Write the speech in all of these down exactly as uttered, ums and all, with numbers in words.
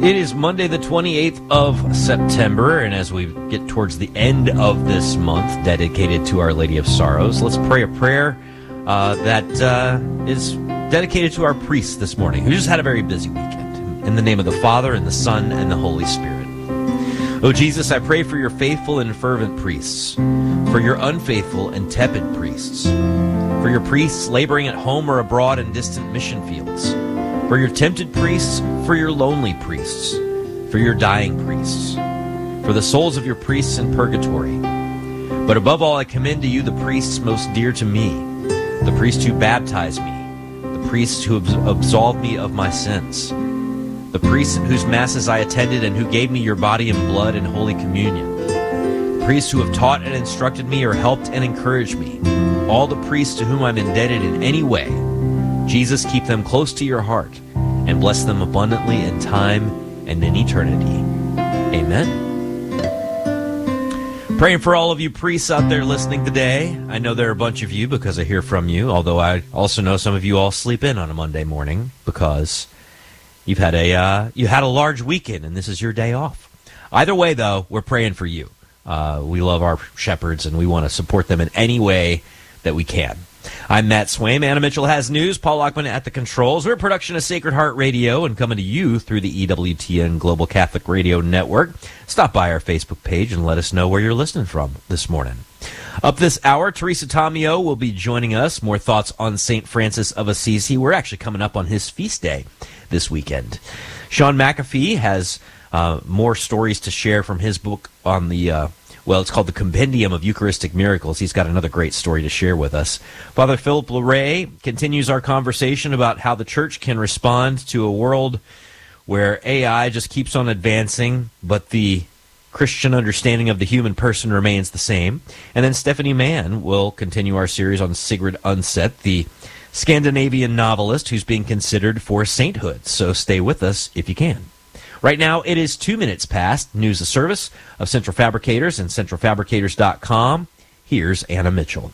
It is Monday, the twenty-eighth of September, and as we get towards the end of this month dedicated to Our Lady of Sorrows, let's pray a prayer uh, that uh, is dedicated to our priests this morning, who just had a very busy weekend. In the name of the Father, and the Son, and the Holy Spirit. Oh, Jesus, I pray for your faithful and fervent priests, for your unfaithful and tepid priests, for your priests laboring at home or abroad in distant mission fields, for your tempted priests, for your lonely priests, for your dying priests, for the souls of your priests in purgatory. But above all, I commend to you the priests most dear to me, the priests who baptize me, the priests who absolve me of my sins, the priests whose masses I attended and who gave me your body and blood in Holy Communion, the priests who have taught and instructed me or helped and encouraged me, all the priests to whom I'm indebted in any way. Jesus, keep them close to your heart and bless them abundantly in time and in eternity. Amen. Praying for all of you priests out there listening today. I know there are a bunch of you because I hear from you, although I also know some of you all sleep in on a Monday morning because you've had a uh, you had a large weekend and this is your day off. Either way, though, we're praying for you. Uh, we love our shepherds and we want to support them in any way that we can. I'm Matt Swaim. Anna Mitchell has news. Paul Lockman at the controls. We're a production of Sacred Heart Radio and coming to you through the E W T N Global Catholic Radio Network. Stop by our Facebook page and let us know where you're listening from this morning. Up this hour, Teresa Tomeo will be joining us. More thoughts on Saint Francis of Assisi. We're actually coming up on his feast day this weekend. Sean McAfee has uh, more stories to share from his book on the uh, Well, it's called The Compendium of Eucharistic Miracles. He's got another great story to share with us. Father Philip Larray continues our conversation about how the church can respond to a world where A I just keeps on advancing, but the Christian understanding of the human person remains the same. And then Stephanie Mann will continue our series on Sigrid Undset, the Scandinavian novelist who's being considered for sainthood. So stay with us if you can. Right now, it is two minutes past news of service of Central Fabricators and central fabricators dot com. Here's Anna Mitchell.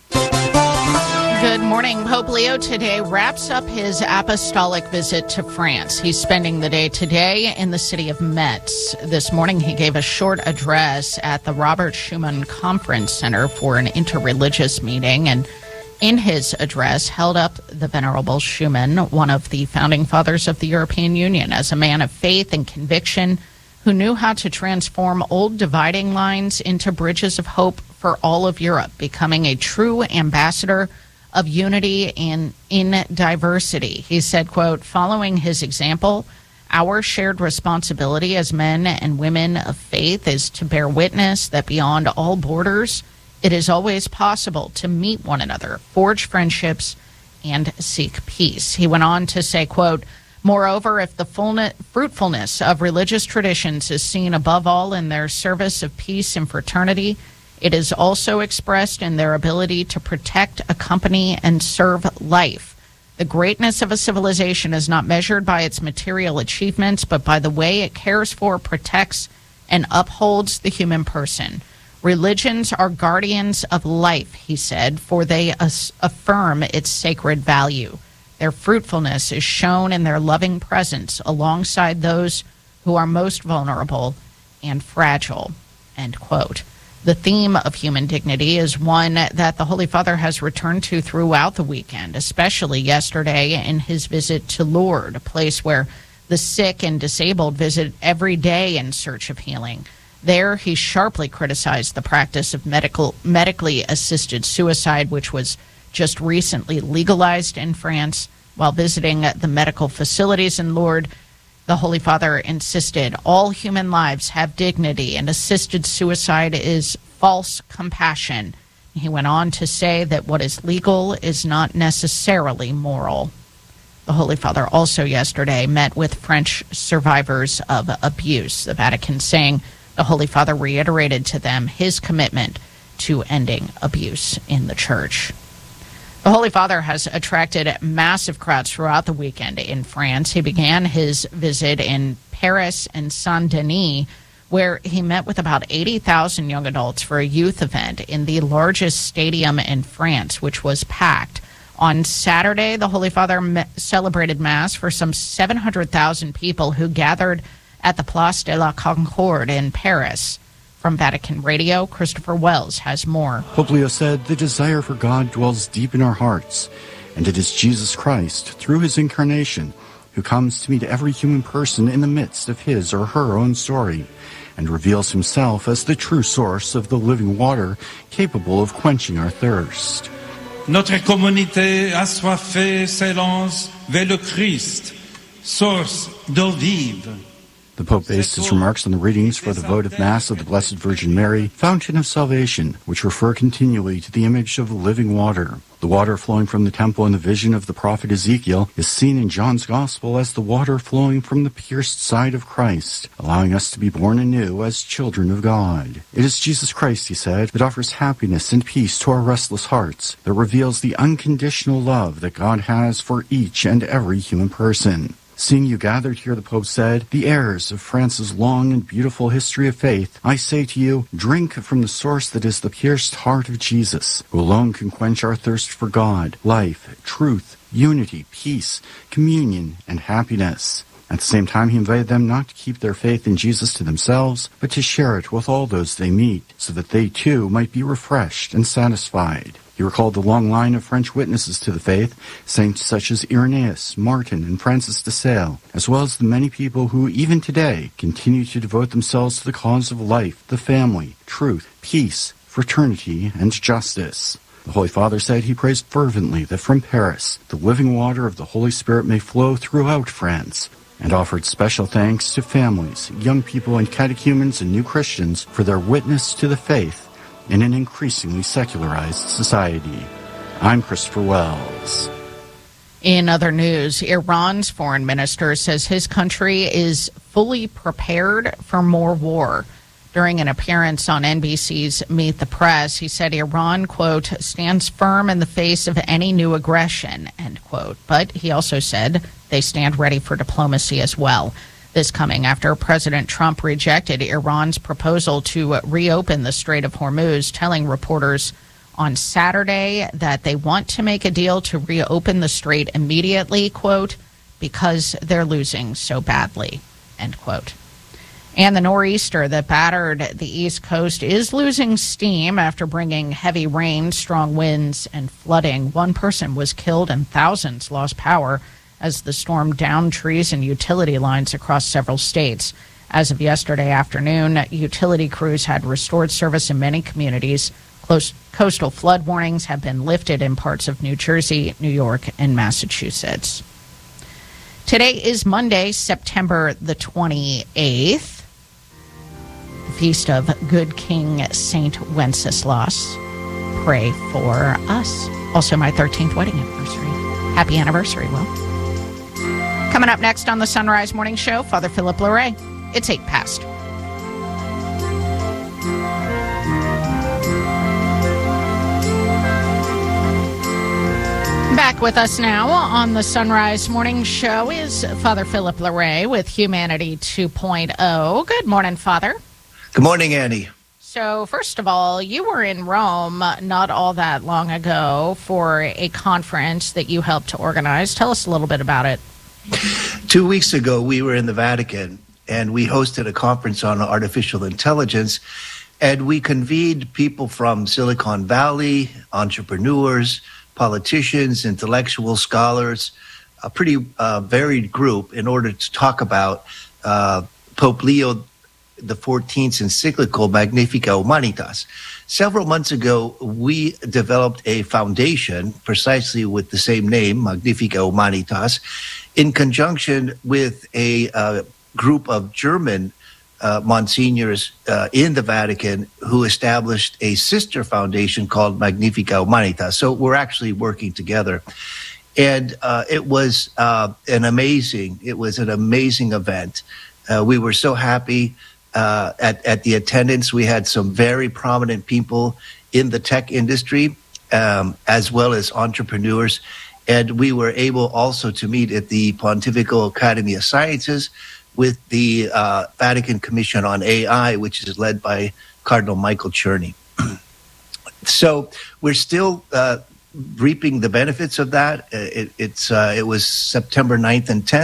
Good morning. Pope Leo today wraps up his apostolic visit to France. He's spending the day today in the city of Metz. This morning, he gave a short address at the Robert Schuman Conference Center for an interreligious meeting, and in his address, held up the Venerable Schuman, one of the founding fathers of the European Union, as a man of faith and conviction who knew how to transform old dividing lines into bridges of hope for all of Europe, becoming a true ambassador of unity and in diversity. He said, quote, following his example, our shared responsibility as men and women of faith is to bear witness that beyond all borders, it is always possible to meet one another, forge friendships, and seek peace. He went on to say, quote, moreover, if the fullness, fruitfulness of religious traditions is seen above all in their service of peace and fraternity, it is also expressed in their ability to protect, accompany, and serve life. The greatness of a civilization is not measured by its material achievements, but by the way it cares for, protects, and upholds the human person. Religions are guardians of life, he said, for they as- affirm its sacred value. Their fruitfulness is shown in their loving presence alongside those who are most vulnerable and fragile, end quote. The theme of human dignity is one that the Holy Father has returned to throughout the weekend, especially yesterday in his visit to Lourdes, a place where the sick and disabled visit every day in search of healing. There, he sharply criticized the practice of medical, medically assisted suicide, which was just recently legalized in France. While visiting the medical facilities in Lourdes, the Holy Father insisted all human lives have dignity, and assisted suicide is false compassion. He went on to say that what is legal is not necessarily moral. The Holy Father also yesterday met with French survivors of abuse, the Vatican saying the Holy Father reiterated to them his commitment to ending abuse in the Church. The Holy Father has attracted massive crowds throughout the weekend in France. He began his visit in Paris and Saint-Denis, where he met with about eighty thousand young adults for a youth event in the largest stadium in France, which was packed. On Saturday, the Holy Father me- celebrated Mass for some seven hundred thousand people who gathered at the Place de la Concorde in Paris. From Vatican Radio, Christopher Wells has more. Pope Leo said, "The desire for God dwells deep in our hearts, and it is Jesus Christ, through his incarnation, who comes to meet every human person in the midst of his or her own story, and reveals himself as the true source of the living water capable of quenching our thirst." Notre communauté assoiffée s'élance vers le Christ, source d'eau vive. The Pope based his remarks on the readings for the votive Mass of the Blessed Virgin Mary, Fountain of Salvation, which refer continually to the image of living water. The water flowing from the temple in the vision of the prophet Ezekiel is seen in John's Gospel as the water flowing from the pierced side of Christ, allowing us to be born anew as children of God. It is Jesus Christ, he said, that offers happiness and peace to our restless hearts, that reveals the unconditional love that God has for each and every human person. Seeing you gathered here, the Pope said, the heirs of France's long and beautiful history of faith, I say to you, drink from the source that is the pierced heart of Jesus, who alone can quench our thirst for God, life, truth, unity, peace, communion, and happiness. At the same time, he invited them not to keep their faith in Jesus to themselves, but to share it with all those they meet, so that they too might be refreshed and satisfied. He recalled the long line of French witnesses to the faith, saints such as Irenaeus, Martin, and Francis de Sales, as well as the many people who, even today, continue to devote themselves to the cause of life, the family, truth, peace, fraternity, and justice. The Holy Father said he prays fervently that from Paris, the living water of the Holy Spirit may flow throughout France, and offered special thanks to families, young people, and catechumens and new Christians for their witness to the faith in an increasingly secularized society. I'm Christopher Wells. In other news, Iran's foreign minister says his country is fully prepared for more war. During an appearance on N B C's Meet the Press, he said Iran, quote, stands firm in the face of any new aggression, end quote. But he also said they stand ready for diplomacy as well. This coming after President Trump rejected Iran's proposal to reopen the Strait of Hormuz, telling reporters on Saturday that they want to make a deal to reopen the strait immediately, quote, because they're losing so badly, end quote. And the nor'easter that battered the East Coast is losing steam after bringing heavy rain, strong winds, and flooding. One person was killed and thousands lost power as the storm downed trees and utility lines across several states. As of yesterday afternoon, utility crews had restored service in many communities. Close, coastal flood warnings have been lifted in parts of New Jersey, New York, and Massachusetts. Today is Monday, September the twenty-eighth, the feast of Good King Saint Wenceslas. Pray for us. Also, my thirteenth wedding anniversary. Happy anniversary, Will. Coming up next on the Sunrise Morning Show, Father Philip Larray. It's eight past. Back with us now on the Sunrise Morning Show is Father Philip Larray with Humanity two point oh. Good morning, Father. Good morning, Annie. So, first of all, you were in Rome not all that long ago for a conference that you helped to organize. Tell us a little bit about it. Two weeks ago, we were in the Vatican, and we hosted a conference on artificial intelligence, and we convened people from Silicon Valley, entrepreneurs, politicians, intellectual scholars, a pretty uh, varied group in order to talk about uh, Pope Leo the fourteenth's encyclical Magnificat Humanitas. Several months ago, we developed a foundation precisely with the same name, Magnificat Humanitas, in conjunction with a uh, group of German uh, monsignors uh, in the Vatican who established a sister foundation called Magnificat Humanitas. So we're actually working together. And uh, it was uh, an amazing, it was an amazing event. Uh, we were so happy uh, at, at the attendance. We had some very prominent people in the tech industry, um, as well as entrepreneurs. And we were able also to meet at the Pontifical Academy of Sciences with the uh, Vatican Commission on A I, which is led by Cardinal Michael Czerny. So we're still uh, reaping the benefits of that. It, it's uh, it was September ninth and tenth,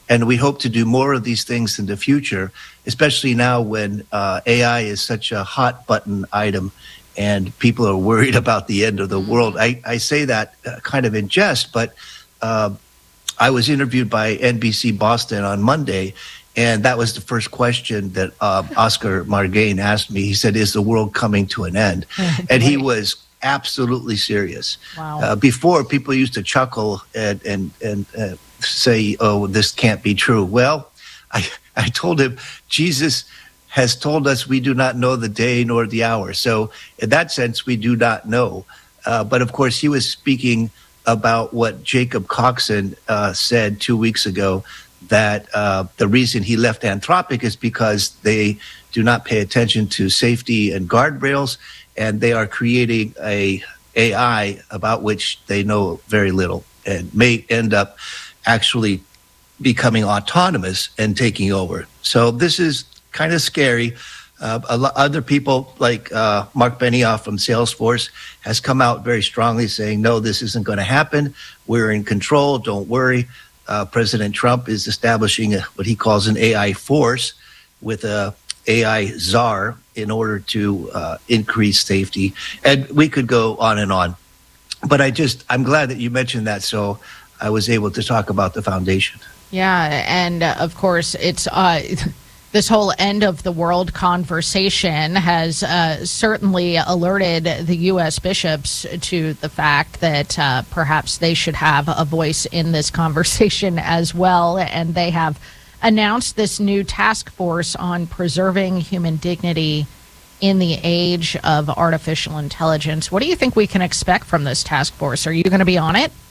And we hope to do more of these things in the future, especially now when uh, A I is such a hot button item and people are worried about the end of the world. I, I say that uh, kind of in jest, but uh, I was interviewed by N B C Boston on Monday, and that was the first question that uh, Oscar Margain asked me. He said, "Is the world coming to an end?" And he was absolutely serious. Wow. Uh, before, people used to chuckle and and, and uh, say, "Oh, this can't be true." Well, I, I told him, Jesus has told us we do not know the day nor the hour. So in that sense, we do not know. Uh, but of course, he was speaking about what Jacob Coxon uh, said two weeks ago, that uh, the reason he left Anthropic is because they do not pay attention to safety and guardrails, and they are creating a A I about which they know very little and may end up actually becoming autonomous and taking over. So this is kind of scary. Uh, a lot, other people like uh, Mark Benioff from Salesforce has come out very strongly saying, no, this isn't going to happen. We're in control. Don't worry. Uh, President Trump is establishing a, what he calls an A I force with a A I czar in order to uh, increase safety. And we could go on and on. But I just, I'm glad that you mentioned that, so I was able to talk about the foundation. Yeah, and uh, of course, it's uh, this whole end of the world conversation has uh, certainly alerted the U S bishops to the fact that uh, perhaps they should have a voice in this conversation as well. And they have announced this new task force on preserving human dignity in the age of artificial intelligence. What do you think we can expect from this task force? Are you going to be on it?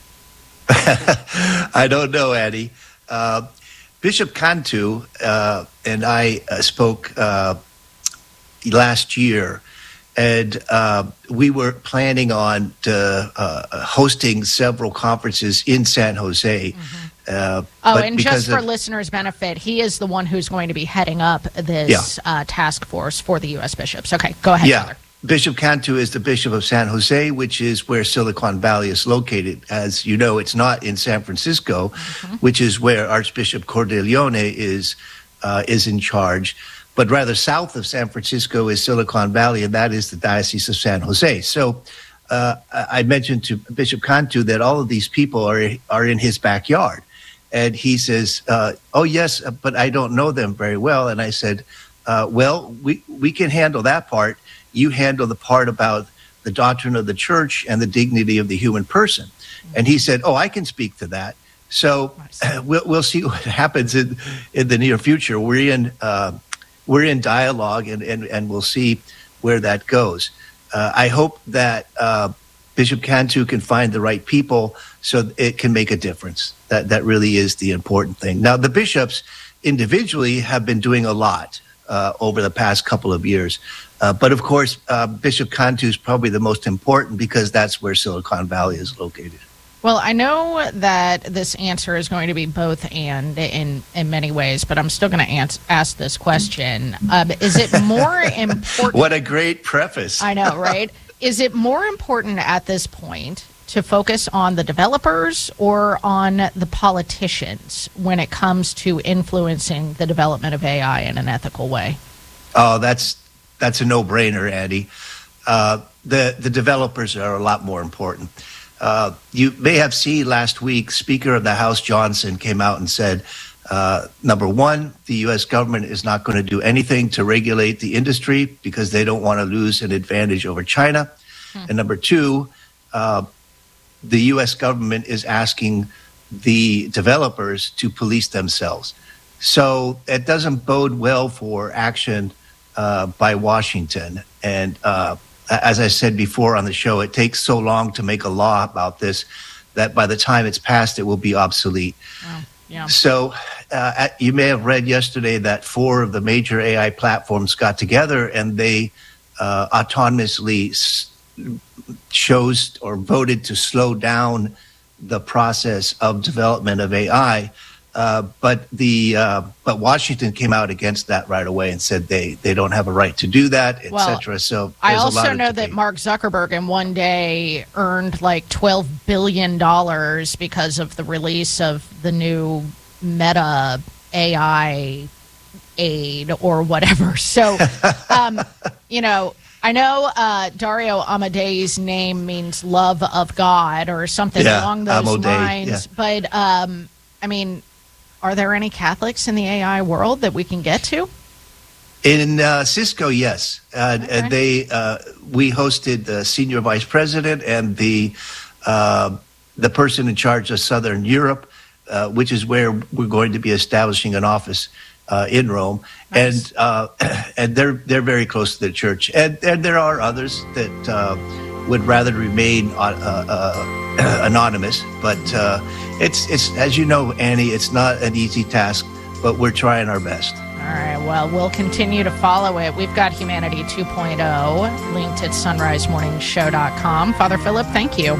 I don't know, Annie. Uh, Bishop Cantu uh, and I uh, spoke uh, last year, and uh, we were planning on uh, uh, hosting several conferences in San Jose. Mm-hmm. Uh, oh, but and just for of, listeners' benefit, he is the one who's going to be heading up this yeah. uh, task force for the U S bishops. Okay, go ahead, yeah. Father. Bishop Cantu is the Bishop of San Jose, which is where Silicon Valley is located. As you know, it's not in San Francisco, mm-hmm. which is where Archbishop Cordileone is uh, is in charge. But rather south of San Francisco is Silicon Valley, and that is the Diocese of San Jose. So uh, I mentioned to Bishop Cantu that all of these people are are in his backyard. And he says, uh, oh, yes, but I don't know them very well. And I said, uh, well, we, we can handle that part. You handle the part about the doctrine of the church and the dignity of the human person. Mm-hmm. And he said, oh, I can speak to that. So uh, we'll, we'll see what happens in, in the near future. We're in uh, we're in dialogue, and, and, and we'll see where that goes. Uh, I hope that uh, Bishop Cantu can find the right people so it can make a difference. That that really is the important thing. Now, the bishops individually have been doing a lot uh, over the past couple of years. Uh, but of course, uh, Bishop Cantu is probably the most important because that's where Silicon Valley is located. Well, I know that this answer is going to be both and in, in many ways, but I'm still going to ans- ask this question. Um, is it more important? What a great preface. I know, right? Is it more important at this point to focus on the developers or on the politicians when it comes to influencing the development of A I in an ethical way? Oh, that's that's a no-brainer, Andy. Uh, the the developers are a lot more important. Uh, you may have seen last week, Speaker of the House Johnson came out and said, uh, number one, the U S government is not going to do anything to regulate the industry because they don't want to lose an advantage over China. Hmm. And number two, uh, the U S government is asking the developers to police themselves. So it doesn't bode well for action uh, by Washington. And uh, as I said before on the show, it takes so long to make a law about this that by the time it's passed, it will be obsolete. Wow. Yeah. So uh, you may have read yesterday that four of the major A I platforms got together and they uh, autonomously s- chose or voted to slow down the process of development of A I. Uh, but the uh, but Washington came out against that right away and said they, they don't have a right to do that, et well, cetera. So I also know debate. that Mark Zuckerberg in one day earned like twelve billion dollars because of the release of the new Meta A I aid or whatever. So, um, you know, I know uh, Dario Amadei's name means love of God or something yeah, along those Amodei, lines. Yeah. But, um, I mean, are there any Catholics in the A I world that we can get to? In uh, Cisco, yes. Uh, Okay. And they, uh, we hosted the senior vice president and the uh, the person in charge of Southern Europe, uh, which is where we're going to be establishing an office uh, in Rome. Nice. And uh, and they're they're very close to the church. And and there are others that uh, would rather remain uh, uh, anonymous. But uh, it's it's as you know, Annie, it's not an easy task, but we're trying our best. All right, well, we'll continue to follow it. We've got Humanity two point oh linked at sunrise morning show dot com. Father Philip, thank you.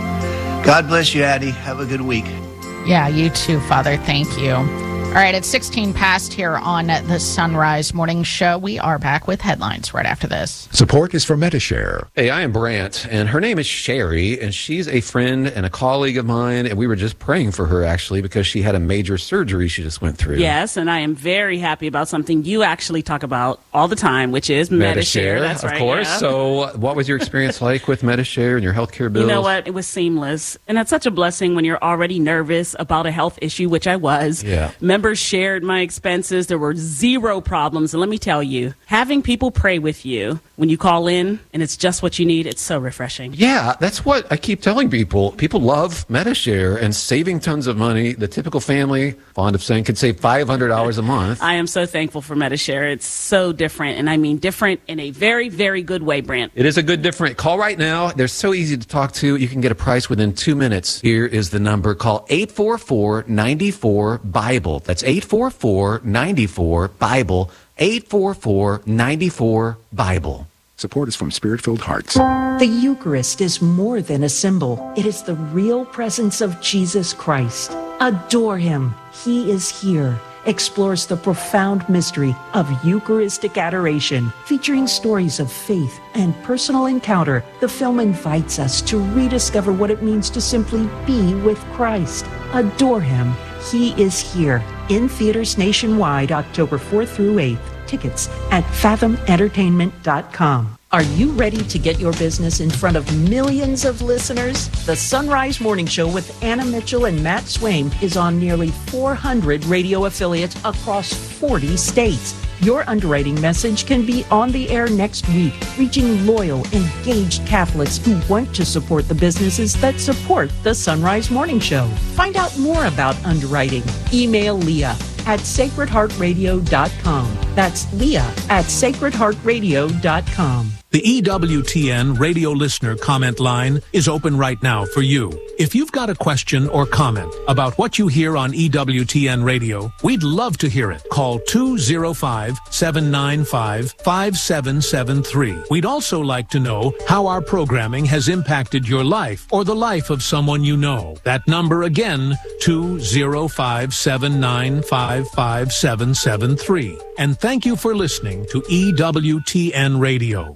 God bless you, Addie. Have a good week. Yeah, you too, Father. Thank you. All right, it's sixteen past here on the Sunrise Morning Show. We are back with headlines right after this. Support is for Metashare. Hey, I am Brant, and her name is Sherry, and she's a friend and a colleague of mine, and we were just praying for her, actually, because she had a major surgery she just went through. Yes, and I am very happy about something you actually talk about all the time, which is Metashare. That's of right, course. yeah. So what was your experience like with Metashare and your healthcare bills? You know what? It was seamless. And that's such a blessing when you're already nervous about a health issue, which I was. Yeah. Members shared my expenses. There were zero problems. And let me tell you, having people pray with you when you call in and it's just what you need, it's so refreshing. Yeah, that's what I keep telling people. People love Metashare and saving tons of money. The typical family, fond of saying, could save five hundred dollars a month. I am so thankful for Metashare. It's so different. And I mean different in a very, very good way, Brant. It is a good different. Call right now. They're so easy to talk to. You can get a price within two minutes. Here is the number. Call eight four four, nine four, Bible. That's eight four four, nine four, Bible. eight four four, nine four, Bible. Support is from Spirit-Filled Hearts. The Eucharist is more than a symbol. It is the real presence of Jesus Christ. Adore him. He is here. Explores the profound mystery of Eucharistic adoration, featuring stories of faith and personal encounter. The film invites us to rediscover what it means to simply be with Christ. Adore him. He is here. In theaters nationwide, October fourth through eighth. Tickets at fathom entertainment dot com. Are you ready to get your business in front of millions of listeners? The Sunrise Morning Show with Anna Mitchell and Matt Swaim is on nearly four hundred radio affiliates across forty states. Your underwriting message can be on the air next week, reaching loyal, engaged Catholics who want to support the businesses that support the Sunrise Morning Show. Find out more about underwriting. Email Leah at sacred heart radio dot com. That's Leah at sacred heart radio dot com. The E W T N radio listener comment line is open right now for you. If you've got a question or comment about what you hear on E W T N radio, we'd love to hear it. Call two oh five, seven nine five, five seven seven three. We'd also like to know how our programming has impacted your life or the life of someone you know. That number again, two oh five, seven nine five, five seven seven three. And thank you for listening to E W T N Radio.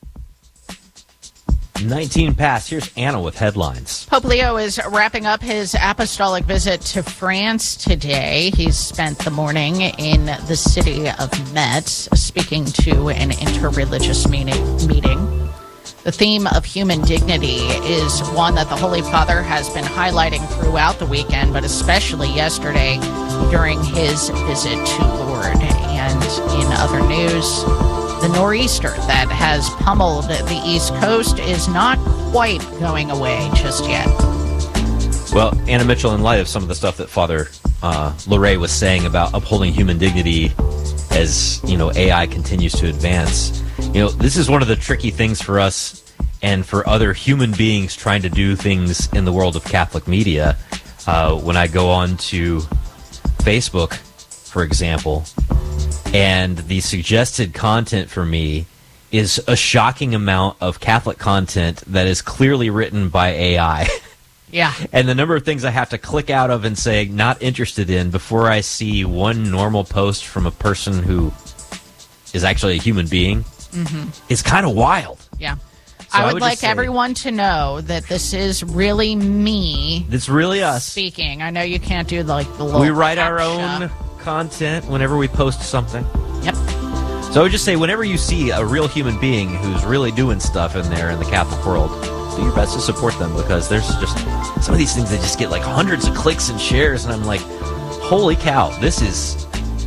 nineteen past. Here's Anna with headlines. Pope Leo is wrapping up his apostolic visit to France today. He's spent the morning in the city of Metz speaking to an interreligious meeting. meeting. The theme of human dignity is one that the Holy Father has been highlighting throughout the weekend, but especially yesterday during his visit to Lourdes. And in other news, the nor'easter that has pummeled the East Coast is not quite going away just yet. Well, Anna Mitchell, in light of some of the stuff that Father uh, Loray was saying about upholding human dignity as, you know, A I continues to advance, you know, this is one of the tricky things for us and for other human beings trying to do things in the world of Catholic media. Uh, when I go on to Facebook, for example, and the suggested content for me is a shocking amount of Catholic content that is clearly written by A I. Yeah. And the number of things I have to click out of and say not interested in before I see one normal post from a person who is actually a human being mm-hmm. is kind of wild. Yeah. So I would, I would like just say, everyone to know that this is really me it's really us. speaking. I know you can't do like the little We write our captcha. own content whenever we post something. Yep. So I would just say, whenever you see a real human being who's really doing stuff in there in the Catholic world, do your best to support them, because there's just some of these things that just get like hundreds of clicks and shares, and I'm like, holy cow, this is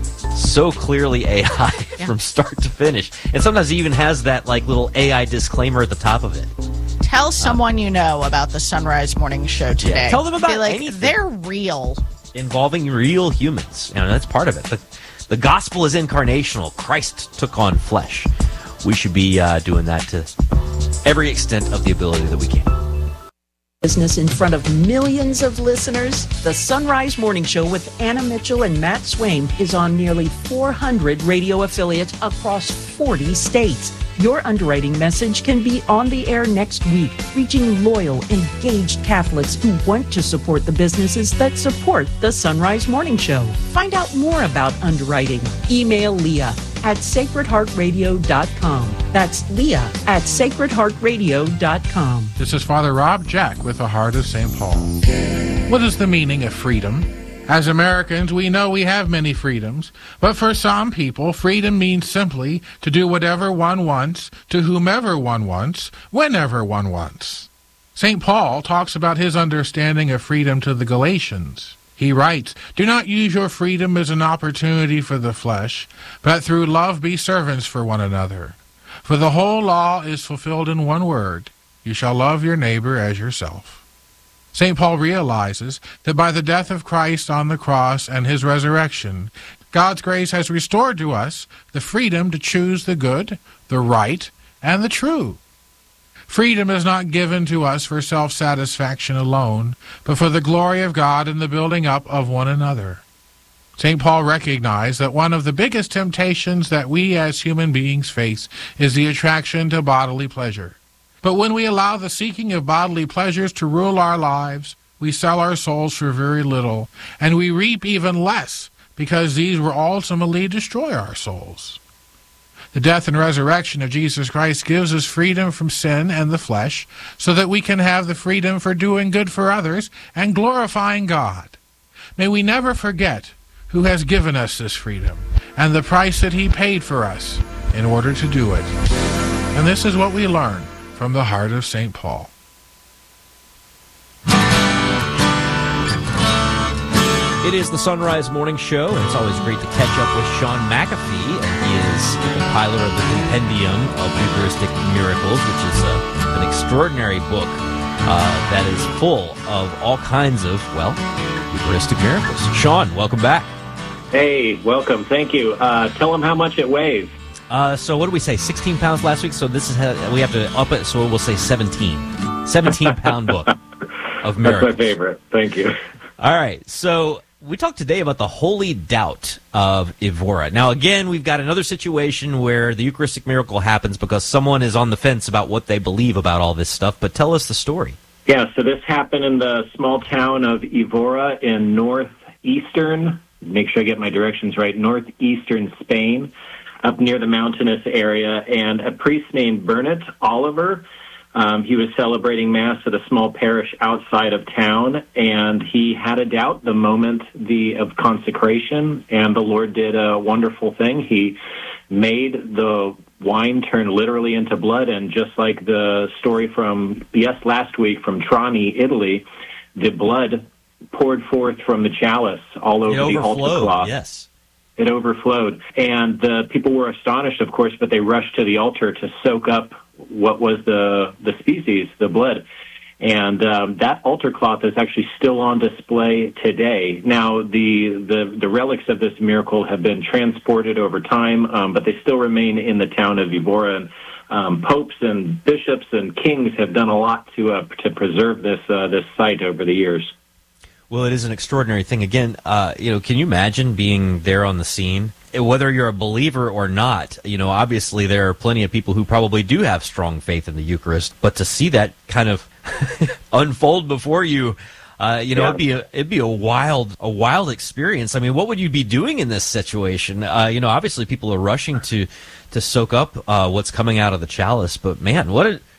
so clearly A I Yeah. from start to finish. And sometimes it even has that like little A I disclaimer at the top of it. Tell someone you know about the Sunrise Morning Show today. tell them about Be like, anything. they're real. Involving real humans. You know, that's part of it. The, the gospel is incarnational. Christ took on flesh. We should be uh, doing that to every extent of the ability that we can. Business in front of millions of listeners. The Sunrise Morning Show with Anna Mitchell and Matt Swain is on nearly four hundred radio affiliates across forty states. Your underwriting message can be on the air next week, reaching loyal, engaged Catholics who want to support the businesses that support the Sunrise Morning Show. Find out more about underwriting. Email Leah at sacred heart radio dot com. That's Leah at sacred heart radio dot com. This is Father Rob Jack with the Heart of Saint Paul. What is the meaning of freedom? As Americans, we know we have many freedoms, but for some people, freedom means simply to do whatever one wants, to whomever one wants, whenever one wants. Saint Paul talks about his understanding of freedom to the Galatians. He writes, "Do not use your freedom as an opportunity for the flesh, but through love be servants for one another. For the whole law is fulfilled in one word, you shall love your neighbor as yourself." Saint Paul realizes that by the death of Christ on the cross and his resurrection, God's grace has restored to us the freedom to choose the good, the right, and the true. Freedom is not given to us for self-satisfaction alone, but for the glory of God and the building up of one another. Saint Paul recognized that one of the biggest temptations that we as human beings face is the attraction to bodily pleasure. But when we allow the seeking of bodily pleasures to rule our lives, we sell our souls for very little, and we reap even less, because these will ultimately destroy our souls. The death and resurrection of Jesus Christ gives us freedom from sin and the flesh, so that we can have the freedom for doing good for others and glorifying God. May we never forget who has given us this freedom, and the price that he paid for us in order to do it. And this is what we learn from the Heart of Saint Paul. It is the Sunrise Morning Show, and it's always great to catch up with Sean McAfee. And he is the compiler of the Compendium of Eucharistic Miracles, which is a, an extraordinary book uh, that is full of all kinds of, well, Eucharistic miracles. Sean, welcome back. Hey, welcome. Thank you. Uh, tell them how much it weighs. Uh, so what did we say? sixteen pounds last week. So this is how we have to up it. So we'll say seventeen. seventeen pound book of miracles. That's my favorite. Thank you. All right. So we talked today about the holy doubt of Evora. Now, again, we've got another situation where the Eucharistic miracle happens because someone is on the fence about what they believe about all this stuff. But tell us the story. Yeah. So this happened in the small town of Evora in northeastern. Make sure I get my directions right. Northeastern Spain, up near the mountainous area, and a priest named Bernat Oliver, um, he was celebrating Mass at a small parish outside of town, and he had a doubt the moment the of consecration, and the Lord did a wonderful thing. He made the wine turn literally into blood, and just like the story from, yes, last week from Trani, Italy, the blood poured forth from the chalice all over the altar cloth. Yes. It overflowed, and the people were astonished, of course, but they rushed to the altar to soak up what was the the species, the blood. And um, that altar cloth is actually still on display today. Now, the, the, the relics of this miracle have been transported over time, um, but they still remain in the town of Evora. And um, popes and bishops and kings have done a lot to uh, to preserve this uh, this site over the years. Well, it is an extraordinary thing. Again, uh, you know, can you imagine being there on the scene? Whether you're a believer or not, you know, obviously there are plenty of people who probably do have strong faith in the Eucharist, but to see that kind of unfold before you, uh, you know, Yeah. it'd be a, it'd be a wild, a wild experience. I mean, what would you be doing in this situation? Uh, you know, obviously people are rushing to, to soak up uh, what's coming out of the chalice, but man, what a,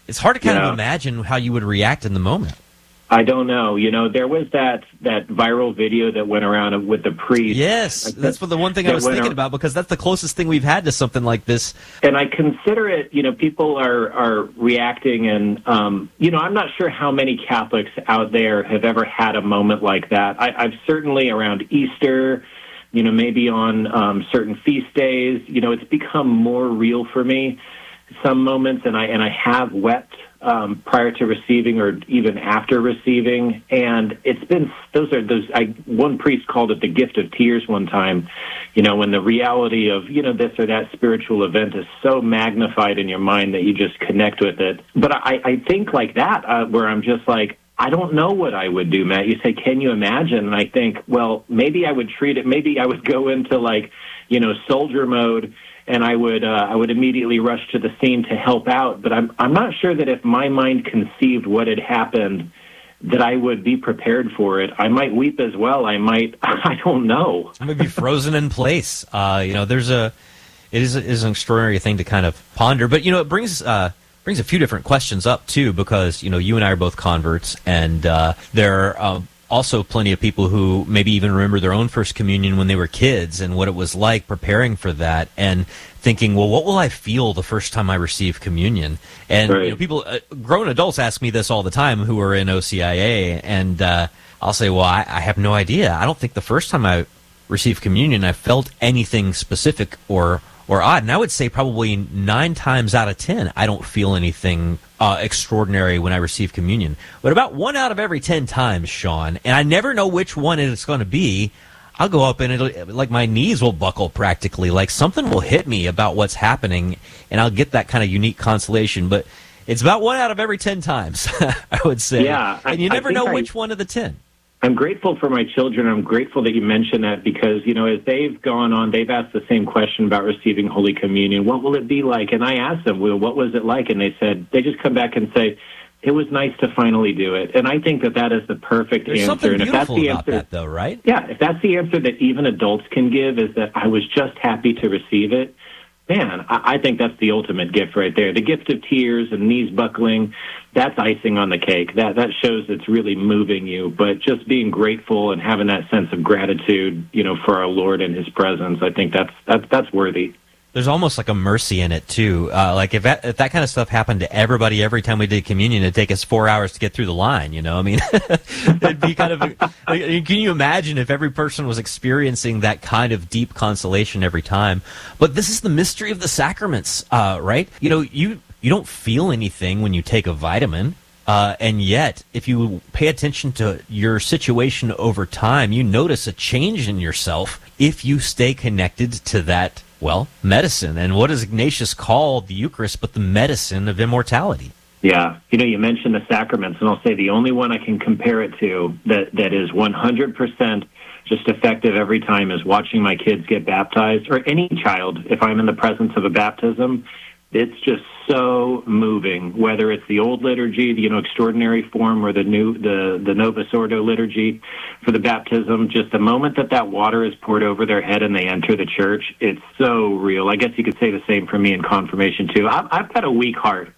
it's hard to kind Yeah. of imagine how you would react in the moment. I don't know. You know, there was that, that viral video that went around with the priest. Yes, that's what the one thing I that was went thinking ar- about, because that's the closest thing we've had to something like this. And I consider it, you know, people are, are reacting, and, um, you know, I'm not sure how many Catholics out there have ever had a moment like that. I, I've certainly around Easter, you know, maybe on um, certain feast days, you know, it's become more real for me, some moments, and I, and I have wept um, prior to receiving or even after receiving. And it's been, those are those, I, one priest called it the gift of tears one time, you know, when the reality of, you know, this or that spiritual event is so magnified in your mind that you just connect with it. But I, I think like that, uh, where I'm just like, I don't know what I would do, Matt. You say, can you imagine? And I think, well, maybe I would treat it, maybe I would go into like, you know, soldier mode, and I would uh, I would immediately rush to the scene to help out. But I'm I'm not sure that if my mind conceived what had happened, that I would be prepared for it. I might weep as well. I might, I don't know. I may be frozen in place. Uh, you know, there's a, it is, a, is an extraordinary thing to kind of ponder. But, you know, it brings, uh, brings a few different questions up, too, because, you know, you and I are both converts, and uh, there are um, also plenty of people who maybe even remember their own first communion when they were kids and what it was like preparing for that, and thinking, well, what will I feel the first time I receive communion? And Right. you know, people, uh, grown adults ask me this all the time who are in O C I A, and uh, I'll say, well, I, I have no idea. I don't think the first time I received communion I felt anything specific or or odd. And I would say probably nine times out of ten, I don't feel anything uh, extraordinary when I receive communion. But about one out of every ten times, Sean, and I never know which one it's going to be, I'll go up and it'll, like my knees will buckle practically. Like something will hit me about what's happening, and I'll get that kind of unique consolation. But it's about one out of every ten times, I would say. Yeah, I- and you I never think know I- which one of the ten. I'm grateful for my children. I'm grateful that you mentioned that because, you know, as they've gone on, they've asked the same question about receiving Holy Communion. What will it be like? And I asked them, well, what was it like? And they said, they just come back and say, it was nice to finally do it. And I think that that is the perfect There's answer. something And if that's beautiful the about answer, that, though, right? yeah, if that's the answer that even adults can give, is that I was just happy to receive it, man, I, I think that's the ultimate gift right there. The gift of tears and knees buckling, that's icing on the cake. That that shows it's really moving you. But just being grateful and having that sense of gratitude, you know, for our Lord and His presence, I think that's that's that's worthy. There's almost like a mercy in it, too. Uh, like, if that, if that kind of stuff happened to everybody every time we did communion, it'd take us four hours to get through the line, you know? I mean, it'd be kind of... A, like, can you imagine if every person was experiencing that kind of deep consolation every time? But this is the mystery of the sacraments, uh, right? You know, you, you don't feel anything when you take a vitamin. Uh, and yet, if you pay attention to your situation over time, you notice a change in yourself if you stay connected to that, well, medicine. And what does Ignatius call the Eucharist but the medicine of immortality? Yeah. You know, you mentioned the sacraments, and I'll say the only one I can compare it to that, that is one hundred percent just effective every time is watching my kids get baptized, or any child, if I'm in the presence of a baptism. It's just so moving, whether it's the old liturgy, the, you know, extraordinary form, or the new, the, the Novus Ordo liturgy for the baptism. Just the moment that that water is poured over their head and they enter the church, it's so real. I guess you could say the same for me in confirmation, too. I've, I've got a weak heart.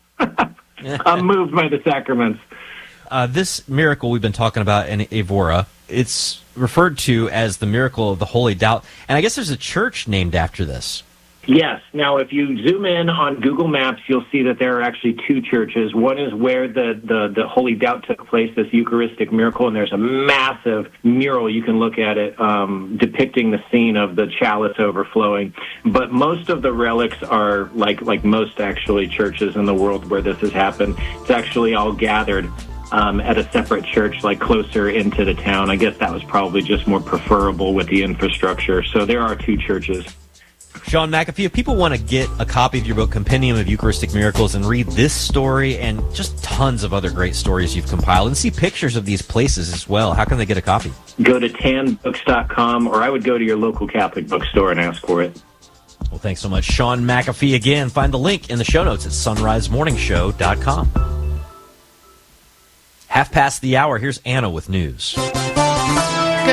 I'm moved by the sacraments. Uh, this miracle we've been talking about in Evora, it's referred to as the miracle of the Holy Doubt. And I guess there's a church named after this. Yes. Now, if you zoom in on Google Maps, you'll see that there are actually two churches. One is where the, the, the Holy Doubt took place, this Eucharistic miracle, and there's a massive mural. You can look at it um, depicting the scene of the chalice overflowing. But most of the relics are, like, like most, actually, churches in the world where this has happened, it's actually all gathered um, at a separate church, like closer into the town. I guess that was probably just more preferable with the infrastructure. So there are two churches. Sean McAfee, if people want to get a copy of your book, Compendium of Eucharistic Miracles, and read this story and just tons of other great stories you've compiled, and see pictures of these places as well, how can they get a copy? Go to tan books dot com, or I would go to your local Catholic bookstore and ask for it. Well, thanks so much, Sean McAfee. Again, find the link in the show notes at sunrise morning show dot com. Half past the hour, here's Anna with news.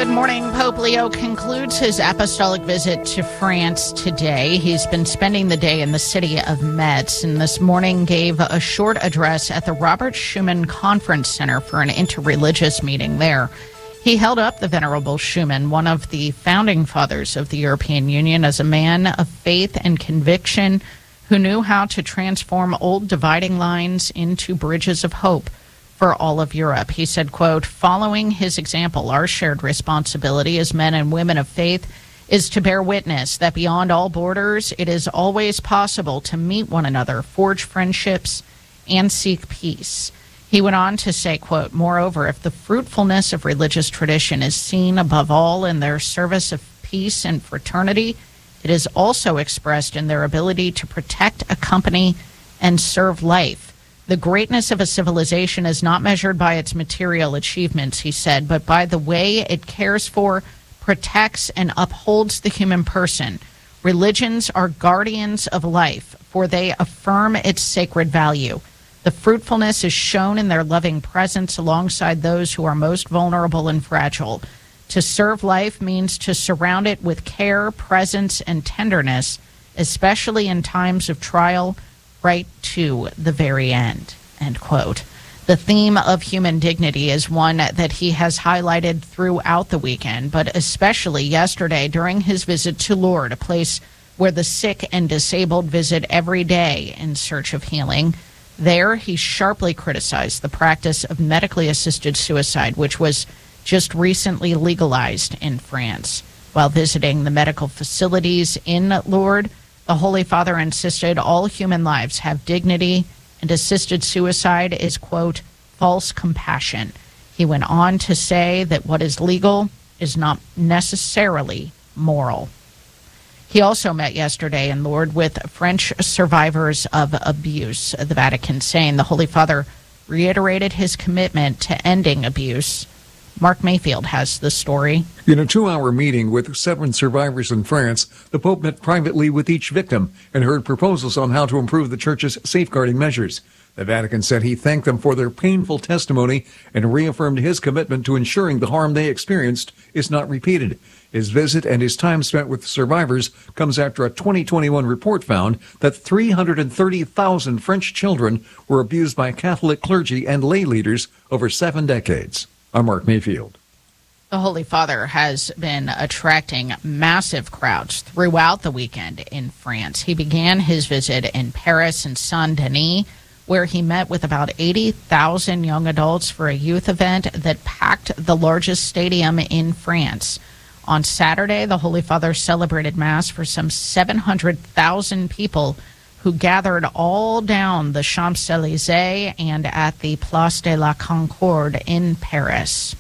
Good morning. Pope Leo concludes his apostolic visit to France today. He's been spending the day in the city of Metz, and this morning gave a short address at the Robert Schuman Conference Center for an interreligious meeting there. He held up the Venerable Schuman, one of the founding fathers of the European Union, as a man of faith and conviction who knew how to transform old dividing lines into bridges of hope for all of Europe. He said, quote, following his example, our shared responsibility as men and women of faith is to bear witness that beyond all borders, it is always possible to meet one another, forge friendships, and seek peace. He went on to say, quote, moreover, if the fruitfulness of religious tradition is seen above all in their service of peace and fraternity, it is also expressed in their ability to protect, accompany, and serve life. The greatness of a civilization is not measured by its material achievements, he said, but by the way it cares for, protects, and upholds the human person. Religions are guardians of life, for they affirm its sacred value. The fruitfulness is shown in their loving presence alongside those who are most vulnerable and fragile. To serve life means to surround it with care, presence, and tenderness, especially in times of trial, right to the very end, end quote. The theme of human dignity is one that he has highlighted throughout the weekend, but especially yesterday during his visit to Lourdes, a place where the sick and disabled visit every day in search of healing. There, he sharply criticized the practice of medically assisted suicide, which was just recently legalized in France. While visiting the medical facilities in Lourdes, the Holy Father insisted all human lives have dignity, and assisted suicide is, quote, false compassion. He went on to say that what is legal is not necessarily moral. He also met yesterday in Lourdes with French survivors of abuse, the Vatican saying the Holy Father reiterated his commitment to ending abuse. Mark Mayfield has the story. In a two-hour meeting with seven survivors in France, the Pope met privately with each victim and heard proposals on how to improve the Church's safeguarding measures. The Vatican said he thanked them for their painful testimony and reaffirmed his commitment to ensuring the harm they experienced is not repeated. His visit and his time spent with survivors comes after a twenty twenty-one report found that three hundred thirty thousand French children were abused by Catholic clergy and lay leaders over seven decades. I'm Mark Mayfield. The Holy Father has been attracting massive crowds throughout the weekend in France. He began his visit in Paris and Saint-Denis, where he met with about eighty thousand young adults for a youth event that packed the largest stadium in France. On Saturday, the Holy Father celebrated Mass for some seven hundred thousand people who gathered all down the Champs-Élysées and at the Place de la Concorde in Paris.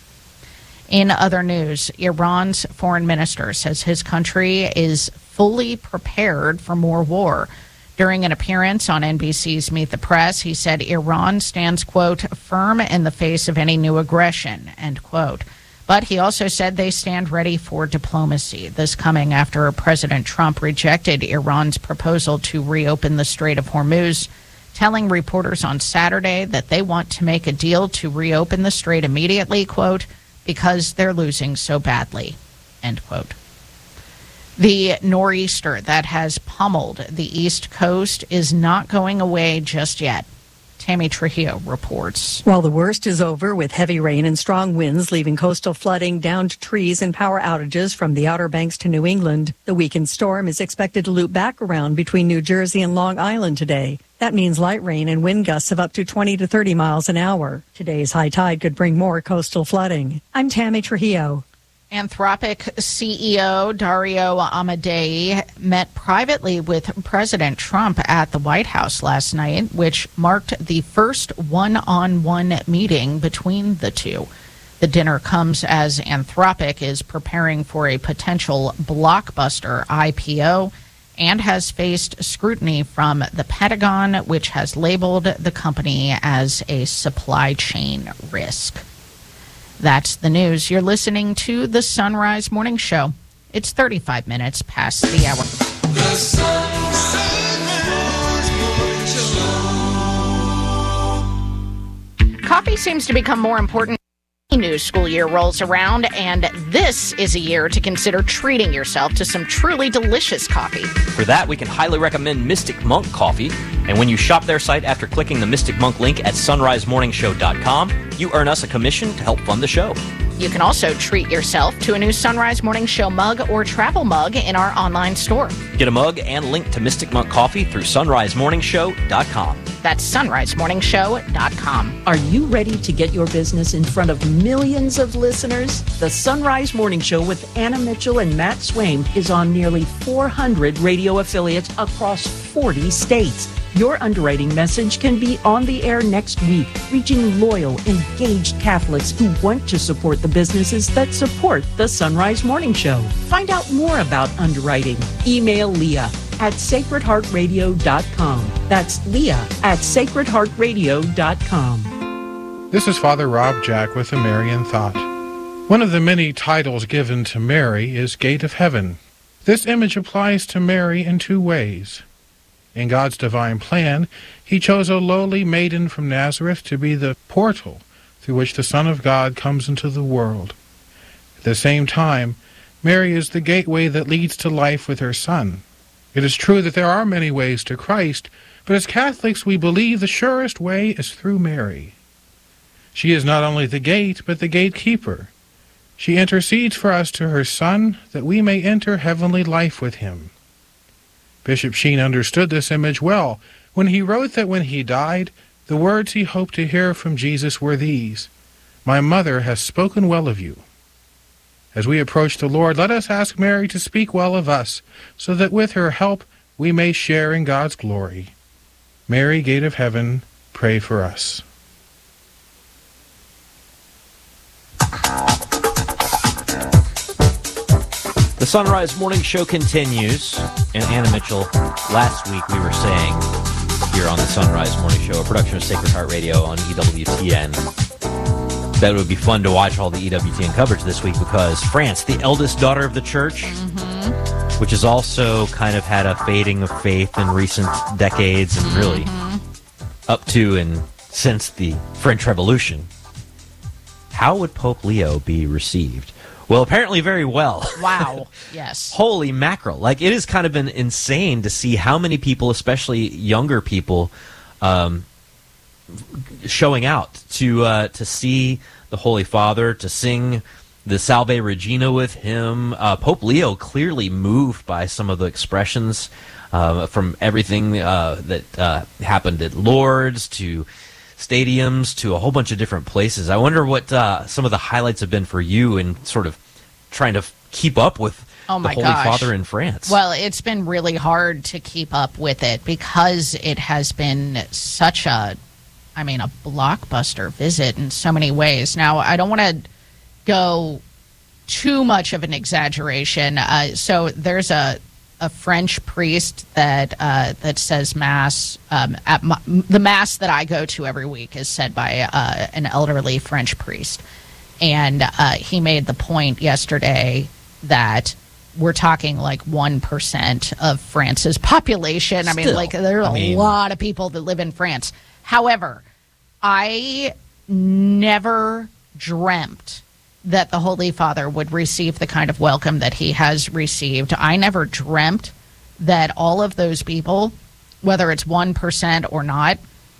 In other news, Iran's foreign minister says his country is fully prepared for more war. During an appearance on N B C's Meet the Press, he said Iran stands, quote, firm in the face of any new aggression, end quote. But he also said they stand ready for diplomacy. This coming after President Trump rejected Iran's proposal to reopen the Strait of Hormuz, telling reporters on Saturday that they want to make a deal to reopen the strait immediately, quote, because they're losing so badly, end quote. The nor'easter that has pummeled the East Coast is not going away just yet. Tammy Trujillo reports. While the worst is over, with heavy rain and strong winds leaving coastal flooding, downed trees, and power outages from the Outer Banks to New England, the weakened storm is expected to loop back around between New Jersey and Long Island today. That means light rain and wind gusts of up to twenty to thirty miles an hour. Today's high tide could bring more coastal flooding. I'm Tammy Trujillo. Anthropic C E O Dario Amodei met privately with President Trump at the White House last night, which marked the first one-on-one meeting between the two. The dinner comes as Anthropic is preparing for a potential blockbuster I P O and has faced scrutiny from the Pentagon, which has labeled the company as a supply chain risk. That's the news. You're listening to the Sunrise Morning Show. It's thirty-five minutes past the hour. The Sunrise Morning Show. Coffee seems to become more important new school year rolls around, and this is a year to consider treating yourself to some truly delicious coffee. For that, we can highly recommend Mystic Monk Coffee. And when you shop their site after clicking the Mystic Monk link at sunrise morning show dot com, you earn us a commission to help fund the show. You can also treat yourself to a new Sunrise Morning Show mug or travel mug in our online store. Get a mug and link to Mystic Monk Coffee through sunrise morning show dot com. That's sunrise morning show dot com. Are you ready to get your business in front of millions of listeners? The Sunrise Morning Show with Anna Mitchell and Matt Swain is on nearly four hundred radio affiliates across forty states. Your underwriting message can be on the air next week, reaching loyal, engaged Catholics who want to support the businesses that support the Sunrise Morning Show. Find out more about underwriting. Email Leah at sacred heart radio dot com. That's Leah at sacred heart radio dot com. This is Father Rob Jack with a Marian Thought. One of the many titles given to Mary is Gate of Heaven. This image applies to Mary in two ways. In God's divine plan, he chose a lowly maiden from Nazareth to be the portal through which the Son of God comes into the world. At the same time, Mary is the gateway that leads to life with her Son. It is true that there are many ways to Christ, but as Catholics we believe the surest way is through Mary. She is not only the gate, but the gatekeeper. She intercedes for us to her Son, that we may enter heavenly life with him. Bishop Sheen understood this image well when he wrote that when he died, the words he hoped to hear from Jesus were these: "My mother has spoken well of you." As we approach the Lord, let us ask Mary to speak well of us, so that with her help we may share in God's glory. Mary, Gate of Heaven, pray for us. The Sunrise Morning Show continues, and Anna Mitchell, last week we were saying here on the Sunrise Morning Show, a production of Sacred Heart Radio on E W T N, that it would be fun to watch all the E W T N coverage this week because France, the eldest daughter of the church, mm-hmm. which has also kind of had a fading of faith in recent decades and really mm-hmm. up to and since the French Revolution. How would Pope Leo be received? Well, apparently very well. Wow. Yes. Holy mackerel. Like, it has kind of been insane to see how many people, especially younger people, um, showing out to uh, to see the Holy Father, to sing the Salve Regina with him. Uh, Pope Leo clearly moved by some of the expressions uh, from everything uh, that uh, happened at Lourdes to stadiums to a whole bunch of different places. I wonder what uh, some of the highlights have been for you in sort of trying to f- keep up with oh my the Holy gosh. Father in France. Well, it's been really hard to keep up with it because it has been such a, I mean, a blockbuster visit in so many ways. Now, I don't want to go too much of an exaggeration. Uh, so there's a a French priest that uh, that says mass um, at my, the mass that I go to every week is said by uh, an elderly French priest, and uh, he made the point yesterday that we're talking like one percent of France's population. I mean, Still, like there are I a mean, lot of people that live in France. However, I never dreamt that the Holy Father would receive the kind of welcome that he has received. I never dreamt that all of those people, whether it's one percent or not,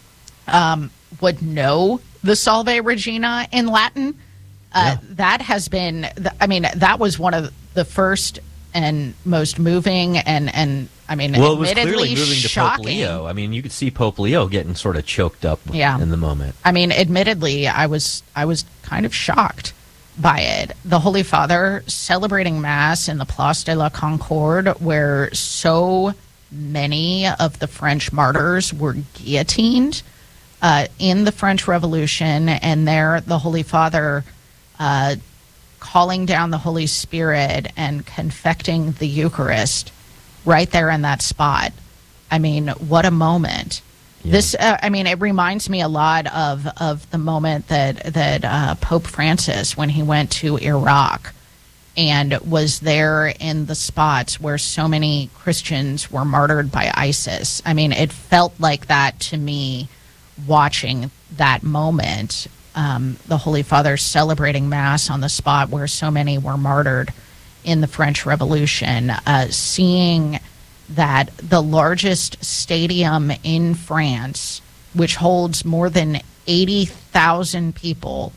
um, would know the Salve Regina in Latin. Uh, yeah. That has been, I mean, that was one of the first and most moving and, and I mean, well, it was admittedly clearly moving to shocking. Pope Leo. I mean, you could see Pope Leo getting sort of choked up yeah. in the moment. I mean, admittedly, I was I was kind of shocked by it. The Holy Father celebrating Mass in the Place de la Concorde, where so many of the French martyrs were guillotined uh, in the French Revolution, and there the Holy Father uh, calling down the Holy Spirit and confecting the Eucharist right there in that spot. I mean, what a moment. Yeah. This, uh, I mean, it reminds me a lot of, of the moment that that uh, Pope Francis, when he went to Iraq and was there in the spots where so many Christians were martyred by ISIS. I mean, it felt like that to me watching that moment. um, the Holy Father celebrating Mass on the spot where so many were martyred in the French Revolution, uh, seeing that the largest stadium in France, which holds more than eighty thousand people,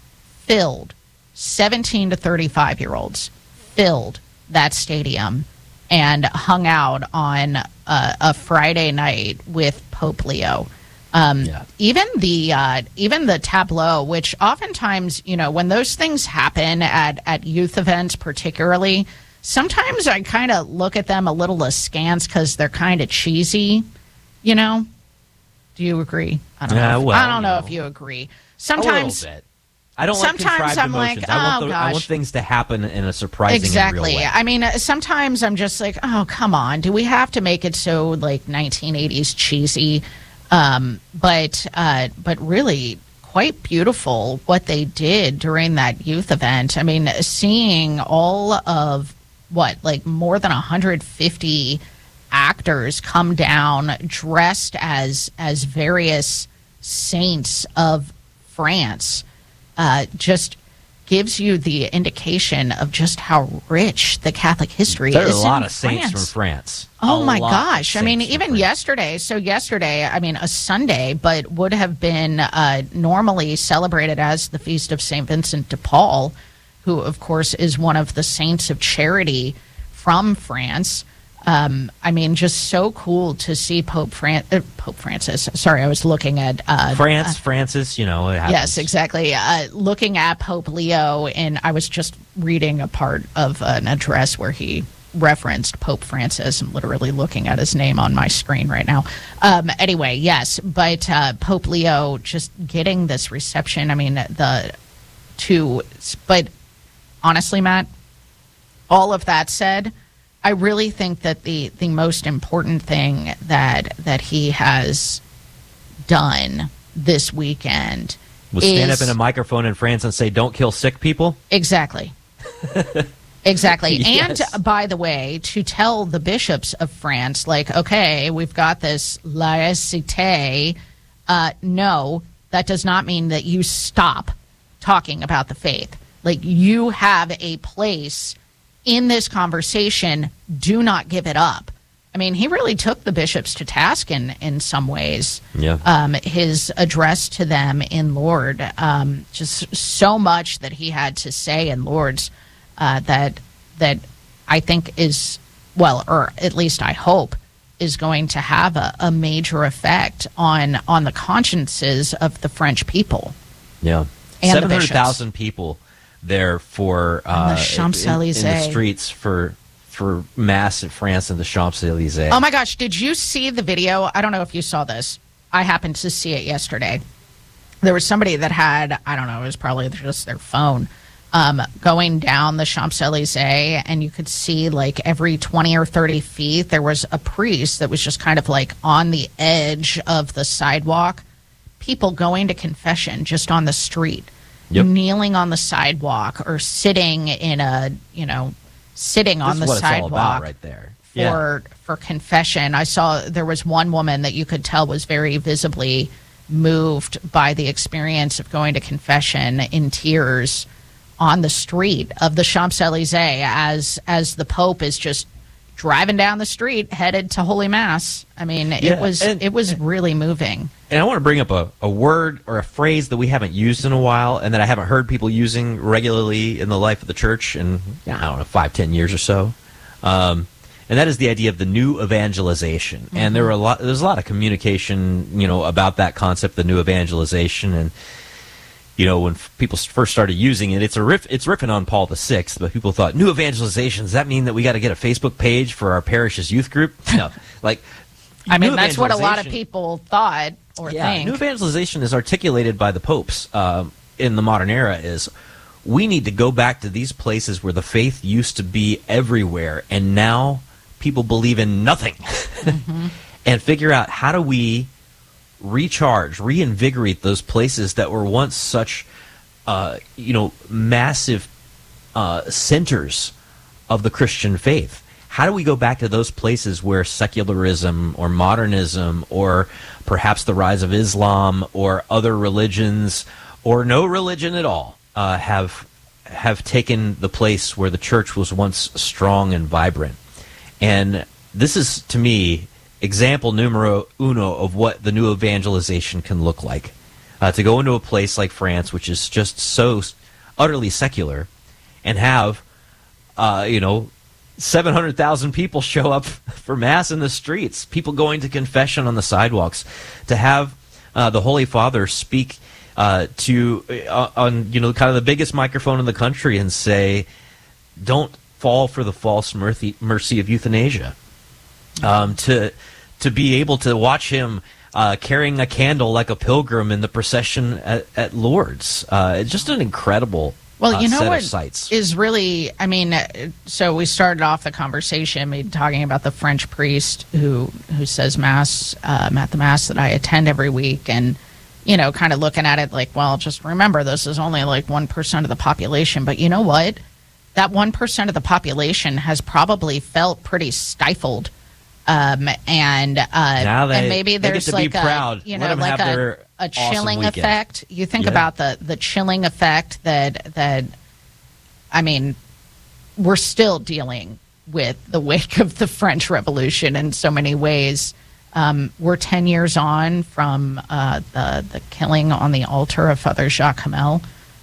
filled, seventeen to thirty-five year olds, filled that stadium and hung out on a, a Friday night with Pope Leo. Um, yeah. Even the uh, even the tableau, which oftentimes, you know, when those things happen at, at youth events particularly, sometimes I kind of look at them a little askance because they're kind of cheesy, you know? Do you agree? I don't Yeah, know. If, well, I don't know you if know. you agree. Sometimes... A little bit. I don't like Sometimes contrived I'm emotions. like, I, want oh, the, I want gosh. things to happen in a surprising Exactly. and real way. I mean, uh, sometimes I'm just like, oh, come on. Do we have to make it so like nineteen eighties cheesy? Um, but uh, but really quite beautiful what they did during that youth event. I mean, seeing all of what, like more than one hundred fifty actors come down dressed as as various saints of France. Uh, just gives you the indication of just how rich the Catholic history There are is a lot in of saints France. from France. Oh A my lot gosh. of I mean, saints from even France. yesterday, so yesterday, I mean, a Sunday, but would have been uh, normally celebrated as the Feast of Saint Vincent de Paul, who, of course, is one of the saints of charity from France. Um, I mean, just so cool to see Pope Fran- uh, Pope Francis. Sorry, I was looking at uh, France, Francis, you know, it happens. Yes, exactly. Uh, looking at Pope Leo, and I was just reading a part of an address where he referenced Pope Francis. I'm literally looking at his name on my screen right now. Um, anyway, yes, but uh, Pope Leo just getting this reception. I mean, the two, but honestly, Matt, all of that said, I really think that the, the most important thing that that he has done this weekend We'll stand is up in a microphone in France and say, don't kill sick people? exactly. Exactly. Yes. And by the way, to tell the bishops of France, like, okay, we've got this laïcité. Uh, no, that does not mean that you stop talking about the faith. Like, you have a place in this conversation. Do not give it up. I mean, he really took the bishops to task in, in some ways. Yeah. Um, his address to them in Lord, um, just so much that he had to say in Lord's uh, that that I think is, well, or at least I hope, is going to have a, a major effect on on the consciences of the French people. Yeah. And the seven hundred bishops. thousand people there for On the uh, Champs-Élysées. in, in the streets for for mass in France and the Champs-Élysées. Oh my gosh, did you see the video? I don't know if you saw this. I happened to see it yesterday. There was somebody that had, I don't know, it was probably just their phone, um, going down the Champs-Élysées, and you could see like every twenty or thirty feet, there was a priest that was just kind of like on the edge of the sidewalk. People going to confession just on the street, Yep. kneeling on the sidewalk or sitting in a, you know, sitting on This the is what it's all sidewalk about right there. for Yeah. for confession. I saw there was one woman that you could tell was very visibly moved by the experience of going to confession, in tears on the street of the Champs-Élysées as as the Pope is just driving down the street headed to Holy Mass. I mean, Yeah, it was and- it was really moving. And I want to bring up a, a word or a phrase that we haven't used in a while and that I haven't heard people using regularly in the life of the church in, I don't know, five, ten years or so. Um, and that is the idea of the new evangelization. Mm-hmm. And there were a lot, there's a lot of communication, you know, about that concept, the new evangelization. And, you know, when f- people s- first started using it, it's a riff, it's riffing on Paul the Sixth, but people thought, new evangelization, does that mean that we got to get a Facebook page for our parish's youth group? No. Like, I mean, new that's what a lot of evangelization- people thought or yeah, think. new evangelization is articulated by the popes uh, in the modern era is we need to go back to these places where the faith used to be everywhere, and now people believe in nothing. Mm-hmm. And figure out how do we recharge, reinvigorate those places that were once such, uh, you know, massive uh, centers of the Christian faith. How do we go back to those places where secularism or modernism or perhaps the rise of Islam or other religions or no religion at all uh, have have taken the place where the church was once strong and vibrant. And this is, to me, example numero uno of what the new evangelization can look like. Uh, to go into a place like France, which is just so utterly secular, and have, uh, you know, seven hundred thousand people show up for Mass in the streets, people going to confession on the sidewalks, to have uh, the Holy Father speak uh, to uh, on, you know, kind of the biggest microphone in the country and say, don't fall for the false mercy, mercy of euthanasia. Um, to to be able to watch him uh, carrying a candle like a pilgrim in the procession at, at Lourdes. Uh, it's just an incredible Well, you uh, know set what of sights. is really, I mean, so we started off the conversation I mean, talking about the French priest who who says Mass um, at the Mass that I attend every week, and, you know, kind of looking at it like, well, just remember, this is only like one percent of the population. But you know what? That one percent of the population has probably felt pretty stifled. Um, and uh, now they, and maybe they there's get to like be a, proud. you Let know, them like have a, their a chilling awesome weekend. effect. You think Yeah. about the, the chilling effect that, that, I mean, we're still dealing with the wake of the French Revolution in so many ways. Um, we're ten years on from uh, the, the killing on the altar of Father Jacques Hamel.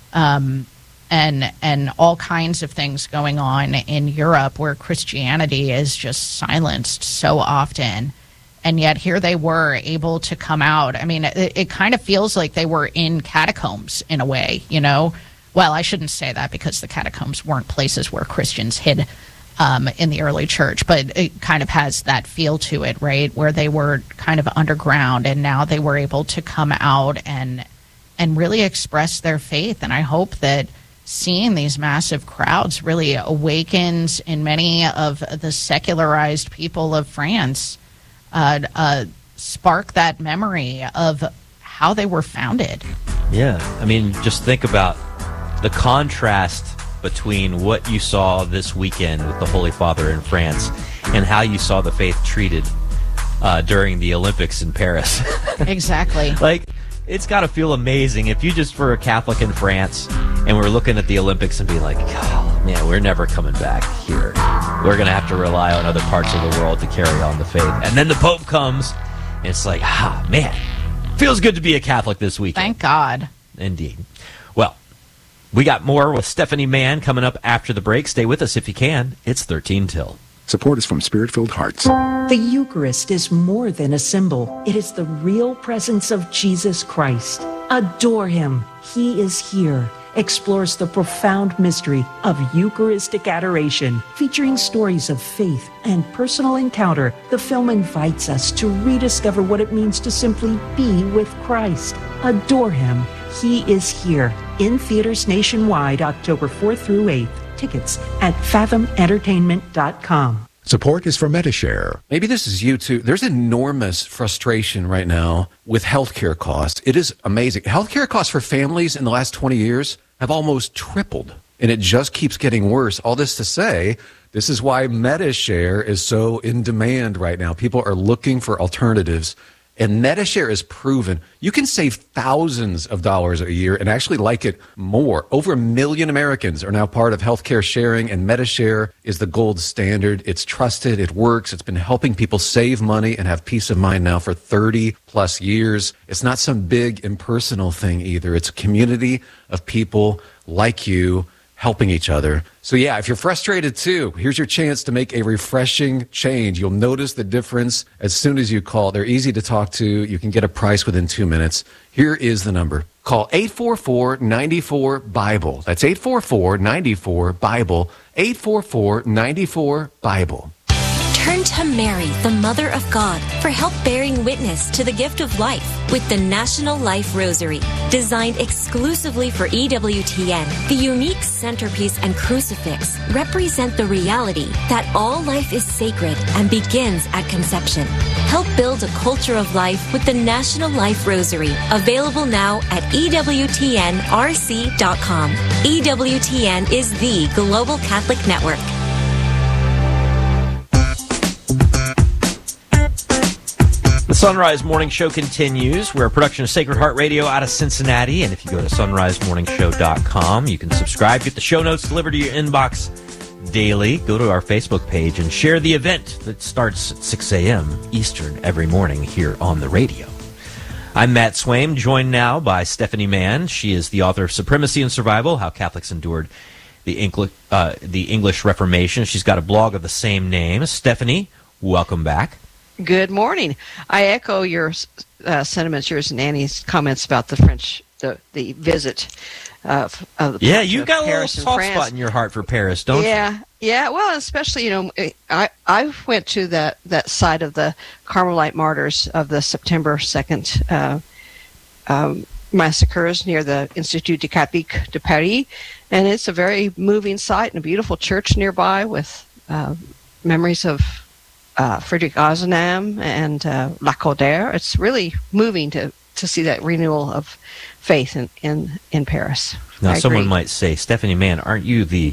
Um, and and all kinds of things going on in Europe where Christianity is just silenced so often. And yet here they were able to come out. I mean, it, it kind of feels like they were in catacombs in a way, you know? Well, I shouldn't say that because the catacombs weren't places where Christians hid um, in the early church, but it kind of has that feel to it, right? Where they were kind of underground and now they were able to come out and and really express their faith. And I hope that seeing these massive crowds really awakens in many of the secularized people of France, uh, uh, spark that memory of how they were founded. Yeah, I mean, just think about the contrast between what you saw this weekend with the Holy Father in France and how you saw the faith treated uh, during the Olympics in Paris. Exactly. Like, it's got to feel amazing if you just were a Catholic in France and we're looking at the Olympics and being like, oh, man, we're never coming back here. We're going to have to rely on other parts of the world to carry on the faith. And then the Pope comes, and it's like, ah, man, feels good to be a Catholic this weekend. Thank God. Indeed. Well, we got more with Stephanie Mann coming up after the break. Stay with us if you can. It's thirteen till. Support is from Spirit-Filled Hearts. The Eucharist is more than a symbol. It is the real presence of Jesus Christ. Adore him. He is here. Explores the profound mystery of Eucharistic adoration. Featuring stories of faith and personal encounter, the film invites us to rediscover what it means to simply be with Christ. Adore him. He is here. In theaters nationwide, October fourth through eighth. Tickets at fathom entertainment dot com. Support is from Metashare. Maybe this is you too. There's enormous frustration right now with healthcare costs. It is amazing. Healthcare costs for families in the last twenty years have almost tripled, and it just keeps getting worse. All this to say, this is why Metashare is so in demand right now. People are looking for alternatives. And Metashare is proven you can save thousands of dollars a year and actually like it more. Over a million Americans are now part of healthcare sharing, and Metashare is the gold standard. It's trusted. It works. It's been helping people save money and have peace of mind now for thirty plus years. It's not some big impersonal thing either. It's a community of people like you helping each other. So yeah, if you're frustrated too, here's your chance to make a refreshing change. You'll notice the difference as soon as you call. They're easy to talk to. You can get a price within two minutes. Here is the number. Call eight four four, nine four, Bible. That's eight four four, nine four, Bible. eight four four, nine four, Bible. Turn to Mary, the Mother of God, for help bearing witness to the gift of life with the National Life Rosary. Designed exclusively for E W T N, the unique centerpiece and crucifix represent the reality that all life is sacred and begins at conception. Help build a culture of life with the National Life Rosary, available now at E W T N R C dot com. E W T N is the global Catholic network. The Sunrise Morning Show continues. We're a production of Sacred Heart Radio out of Cincinnati. And if you go to sunrise morning show dot com, you can subscribe, get the show notes delivered to your inbox daily. Go to our Facebook page and share the event that starts at six a.m. Eastern every morning here on the radio. I'm Matt Swaim, joined now by Stephanie Mann. She is the author of Supremacy and Survival, How Catholics Endured the English, uh, the English Reformation. She's got a blog of the same name. Stephanie, welcome back. Good morning. I echo your uh, sentiments, yours and Annie's comments about the French, the, the visit of, of the Yeah, you've got Paris a little soft France. spot in your heart for Paris, don't yeah, you? Yeah, well, especially, you know, I, I went to that, that site of the Carmelite martyrs of the September second uh, um, massacres near the Institut de Catholique de Paris, and it's a very moving site and a beautiful church nearby with uh, memories of Uh, Frederick Ozanam and uh, Lacordaire. It's really moving to, to see that renewal of faith in, in, in Paris. Now, I someone agree. might say, Stephanie Mann, aren't you the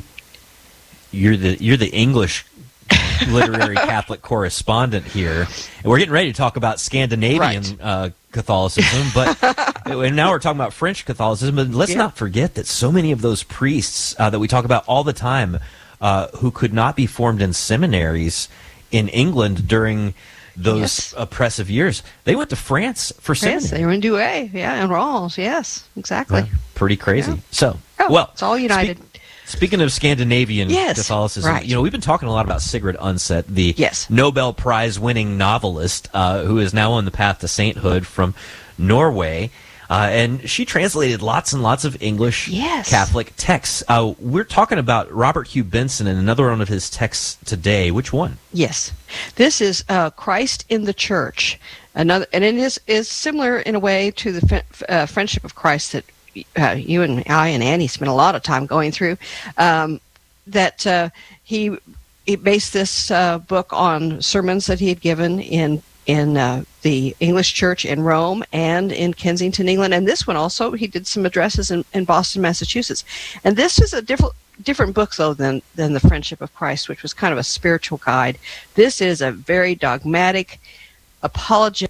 you're the you're the English literary Catholic correspondent here? And we're getting ready to talk about Scandinavian Right. uh, Catholicism, but and now we're talking about French Catholicism. But let's Yeah. not forget that so many of those priests uh, that we talk about all the time, uh, who could not be formed in seminaries in England during those Yes. oppressive years, they went to France for Yes, seminary. they were in Douai, yeah, and Reims, yes, exactly. Right. Pretty crazy. Yeah. So, Oh, well, it's all united. Speak, speaking of Scandinavian Yes, Catholicism, right. you know, we've been talking a lot about Sigrid Undset, the Yes. Nobel Prize-winning novelist uh, who is now on the path to sainthood from Norway. Uh, and she translated lots and lots of English Yes. Catholic texts. Uh, we're talking about Robert Hugh Benson and another one of his texts today. Which one? Yes, this is uh, Christ in the Church, another, and it is is similar in a way to the f- uh, Friendship of Christ that uh, you and I and Annie spent a lot of time going through. Um, that uh, he he based this uh, book on sermons that he had given in in uh, the English Church in Rome and in Kensington, England, and this one also he did some addresses in, in Boston, Massachusetts, and this is a different. Different book, though, than, than The Friendship of Christ, which was kind of a spiritual guide. This is a very dogmatic, apologetic,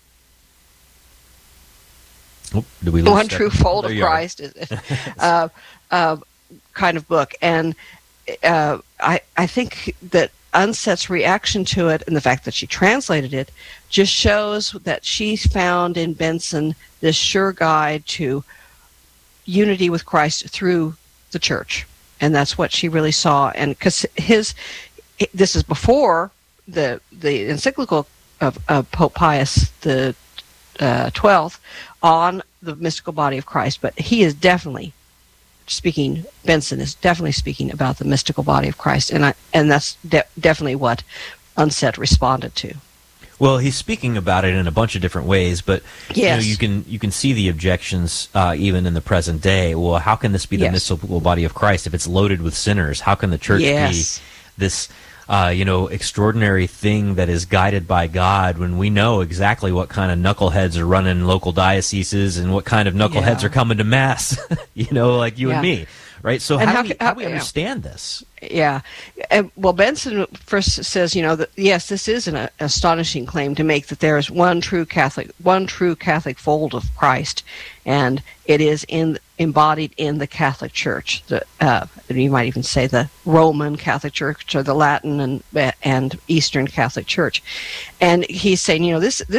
Oh, did we lose one Steph- true fold There of you are. Christ is- uh, uh, kind of book. And uh, I, I think that Undset's reaction to it and the fact that she translated it just shows that she found in Benson this sure guide to unity with Christ through the church. And that's what she really saw. And because his, this is before the the encyclical of, of Pope Pius the uh, twelfth on the mystical body of Christ. But he is definitely speaking. Benson is definitely speaking about the mystical body of Christ, and I and that's de- definitely what Undset responded to. Well, he's speaking about it in a bunch of different ways, but Yes. you know, you can you can see the objections uh, even in the present day. Well, how can this be the Yes. mystical body of Christ if it's loaded with sinners? How can the church Yes. be this uh, you know extraordinary thing that is guided by God when we know exactly what kind of knuckleheads are running local dioceses and what kind of knuckleheads Yeah. are coming to mass? you know, like you and Yeah. me, right? So And how, how do we, ca- how do we how- yeah. understand this? Yeah. And, well, Benson first says, you know, that yes, this is an uh, astonishing claim to make that there is one true Catholic, one true Catholic fold of Christ, and it is in embodied in the Catholic Church. The, uh, you might even say the Roman Catholic Church or the Latin and and Eastern Catholic Church. And he's saying, you know, this this